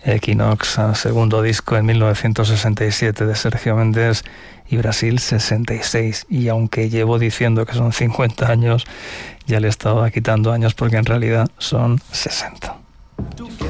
Equinox, segundo disco en 1967 de Sergio Méndez, y Brasil 66. Y aunque llevo diciendo que son 50 años, ya le estaba quitando años porque en realidad son 60.